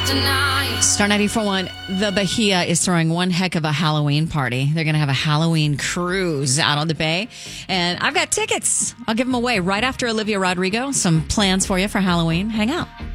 Star 94.1, the Bahia is throwing one heck of a Halloween party. They're going to have a Halloween cruise out on the bay. And I've got tickets. I'll give them away right after Olivia Rodrigo. Some plans for you for Halloween. Hang out.